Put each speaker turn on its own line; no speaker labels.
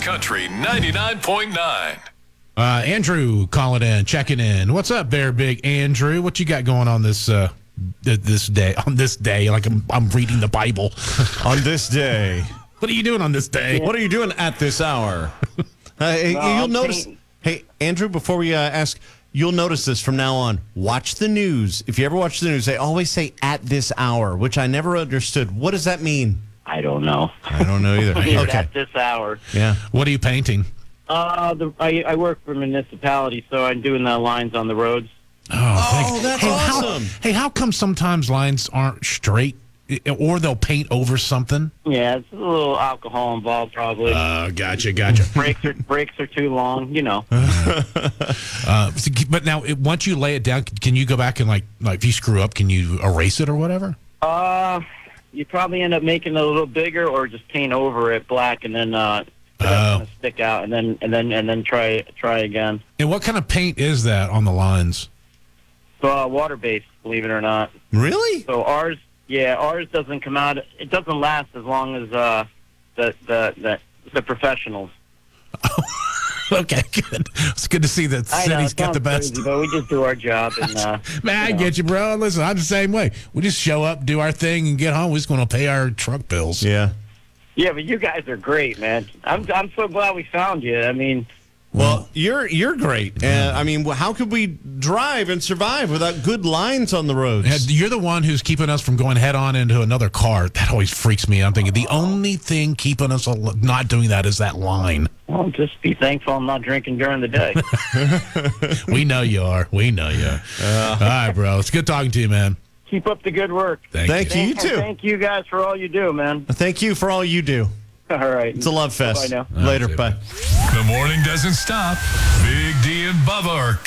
Country 99.9.
Andrew calling in, checking in. What's up there, Big Andrew? What you got going on this day? On this day, like I'm reading the Bible.
On this day.
What are you doing on this day?
What are you doing at this hour? You'll notice. Hey, Andrew, before we ask, you'll notice this from now on. Watch the news. If you ever watch the news, they always say at this hour, which I never understood. What does that mean?
I don't know.
I don't know either. Okay.
At this hour.
Yeah.
What are you painting?
I work for a municipality, so I'm doing the lines on the roads.
Oh,
that's awesome.
How come sometimes lines aren't straight, or they'll paint over something?
Yeah, it's a little alcohol involved, probably.
Gotcha.
Brakes are too long, you know.
But now, once you lay it down, can you go back and like if you screw up, can you erase it or whatever?
You probably end up making it a little bigger, or just paint over it black, and then gonna stick out, and then try again.
And what kind of paint is that on the lines?
So water-based, believe it or not.
Really?
So ours doesn't come out. It doesn't last as long as the professionals.
Okay, good. It's good to see that city's got the best.
Crazy, but we just do our job. And,
Man, I get you, bro. Listen, I'm the same way. We just show up, do our thing, and get home. We're just going to pay our truck bills.
Yeah.
Yeah, but you guys are great, man. I'm so glad we found you. I mean,
well, you're great. I mean, how could we drive and survive without good lines on the roads?
You're the one who's keeping us from going head on into another car. That always freaks me out. I'm thinking the only thing keeping us not doing that is that line.
Well, just be thankful I'm not drinking during the day.
We know you are. All right, bro. It's good talking to you, man.
Keep up the good work.
Thank you. You too.
Thank you guys for all you do, man.
Thank you for all you do.
All right.
It's a love fest.
Bye now.
Later. Bye.
The morning doesn't stop. Big D and Bubba are